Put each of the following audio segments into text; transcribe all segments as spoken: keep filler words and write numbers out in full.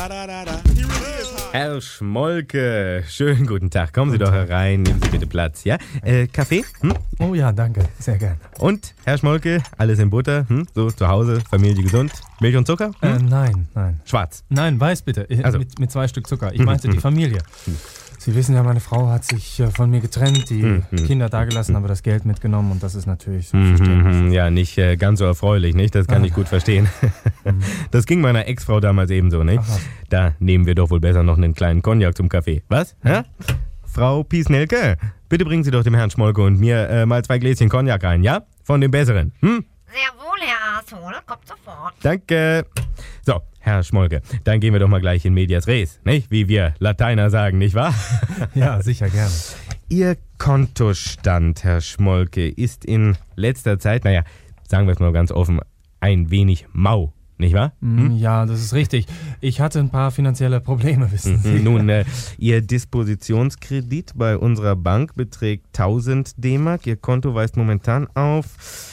Herr Schmolke, schönen guten Tag. Kommen Sie doch herein, nehmen Sie bitte Platz, ja? Äh, Kaffee? Hm? Oh ja, danke, sehr gern. Und, Herr Schmolke, alles in Butter? Hm? So, zu Hause, Familie gesund? Milch und Zucker? Hm? Äh, nein, nein. Schwarz? Nein, weiß bitte, äh, Also. mit, mit zwei Stück Zucker. Ich meinte die Familie. Sie wissen ja, meine Frau hat sich äh, von mir getrennt, die Mhm. Kinder dagelassen, aber das Geld mitgenommen und das ist natürlich so Mhm, verständlich. ja, nicht äh, ganz so erfreulich, nicht? Das kann Ah. ich gut verstehen. Das ging meiner Ex-Frau damals ebenso, nicht? Ach was. Da nehmen wir doch wohl besser noch einen kleinen Cognac zum Kaffee. Was? Hä? Frau Piesnelke, bitte bringen Sie doch dem Herrn Schmolke und mir äh, mal zwei Gläschen Cognac rein, ja? Von dem besseren. Hm? Sehr wohl, Herr Ashol, kommt sofort. Danke. So, Herr Schmolke, dann gehen wir doch mal gleich in medias res, nicht? Wie wir Lateiner sagen, nicht wahr? Ja, sicher, gerne. Ihr Kontostand, Herr Schmolke, ist in letzter Zeit, naja, sagen wir es mal ganz offen, ein wenig mau, nicht wahr? Hm? Ja, das ist richtig. Ich hatte ein paar finanzielle Probleme, wissen Sie. Nun, äh, Ihr Dispositionskredit bei unserer Bank beträgt tausend D-Mark. Ihr Konto weist momentan auf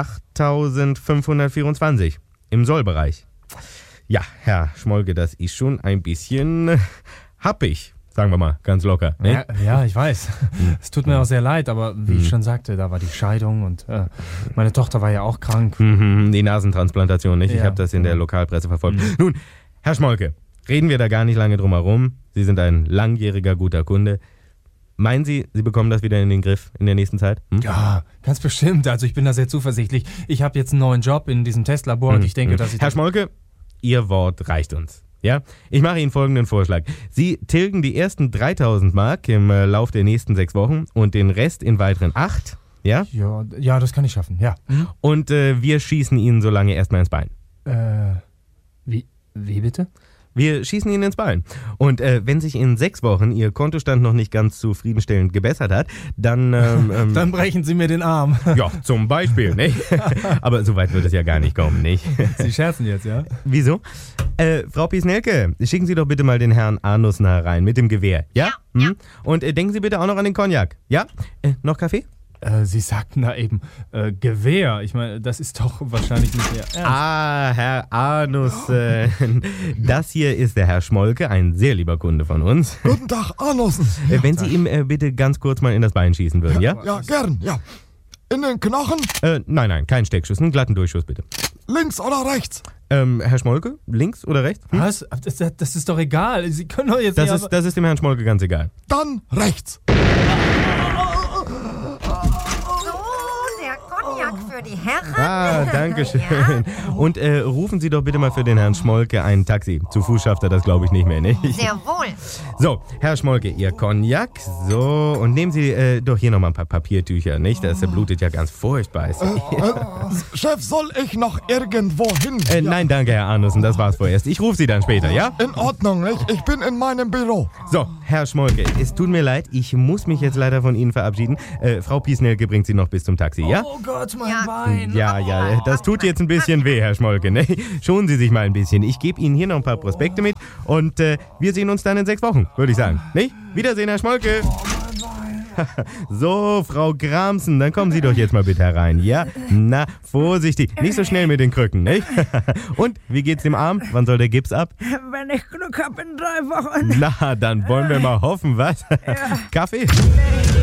achttausendfünfhundertvierundzwanzig im Sollbereich. Ja, Herr Schmolke, das ist schon ein bisschen äh, happig, sagen wir mal, ganz locker. Ne? Ja, ja, ich weiß. Es tut mir auch sehr leid, aber wie ich schon sagte, da war die Scheidung und äh, meine Tochter war ja auch krank. Mhm, die Nasentransplantation, nicht? Ich Ja, habe das in der genau. Lokalpresse verfolgt. Nun, Herr Schmolke, reden wir da gar nicht lange drum herum. Sie sind ein langjähriger, guter Kunde. Meinen Sie, Sie bekommen das wieder in den Griff in der nächsten Zeit? Hm? Ja, ganz bestimmt. Also ich bin da sehr zuversichtlich. Ich habe jetzt einen neuen Job in diesem Testlabor und ich denke, dass ich... Herr Schmolke, Ihr Wort reicht uns. Ja? Ich mache Ihnen folgenden Vorschlag. Sie tilgen die ersten dreitausend Mark im äh, Lauf der nächsten sechs Wochen und den Rest in weiteren acht. Ja? Ja, ja, das kann ich schaffen, ja. Hm? Und äh, wir schießen Ihnen so lange erstmal ins Bein. Äh, wie, wie bitte? Wir schießen Ihnen ins Bein. Und äh, wenn sich in sechs Wochen Ihr Kontostand noch nicht ganz zufriedenstellend gebessert hat, dann... Ähm, ähm, Dann brechen Sie mir den Arm. ja, zum Beispiel, nicht? Aber so weit wird es ja gar nicht kommen, nicht? Sie scherzen jetzt, ja? Wieso? Äh, Frau Piesnelke, schicken Sie doch bitte mal den Herrn Arnussen herein mit dem Gewehr, ja? Ja, ja. Hm? Und äh, denken Sie bitte auch noch an den Cognac, ja? Äh, noch Kaffee? Äh, Sie sagten da eben äh, Gewehr. Ich meine, das ist doch wahrscheinlich nicht Ihr Ernst. Ah, Herr Arnussen. Das hier ist der Herr Schmolke, ein sehr lieber Kunde von uns. Guten Tag, Arnussen. Äh, Wenn Sie ihm äh, bitte ganz kurz mal in das Bein schießen würden, ja? Ja, gern, ja. In den Knochen, Äh, nein, nein, kein Steckschuss, einen glatten Durchschuss bitte. links oder rechts? Ähm, Herr Schmolke, links oder rechts? Hm? Was? Das, das ist doch egal. Sie können doch jetzt Das nicht ist, das ist dem Herrn Schmolke ganz egal. Dann rechts. So, der Cognac für die Herren. Ah, danke schön. Ja. Und äh, rufen Sie doch bitte mal für den Herrn Schmolke ein Taxi. Zu Fuß schafft er das, glaube ich, nicht mehr, nicht? Sehr wohl. So, Herr Schmolke, Ihr Cognac. So, und nehmen Sie äh, doch hier nochmal ein paar Papiertücher, nicht? Das äh, blutet ja ganz furchtbar. Äh, Chef, soll ich noch irgendwo hin? Äh, nein, danke, Herr Arnussen, das war's vorerst. Ich rufe Sie dann später, ja? In Ordnung, nicht? Ich bin in meinem Büro. So, Herr Schmolke, es tut mir leid, ich muss mich jetzt leider von Ihnen verabschieden. Äh, Frau Piesnelke bringt Sie noch bis zum Taxi, ja? Oh Gott, mein Ja. Bein. Ja, ja, das tut jetzt ein bisschen weh, Herr Schmolke, ne? Schonen Sie sich mal ein bisschen. Ich gebe Ihnen hier noch ein paar Prospekte mit und äh, wir sehen uns dann in sechs Wochen, würde ich sagen. Nicht? Wiedersehen, Herr Schmolke. So, Frau Gramsen, dann kommen Sie doch jetzt mal bitte herein, ja? Na, vorsichtig, nicht so schnell mit den Krücken, nicht? Und, wie geht's dem Arm? Wann soll der Gips ab? Wenn ich Glück habe, in drei Wochen. Na, dann wollen wir mal hoffen, was? Kaffee?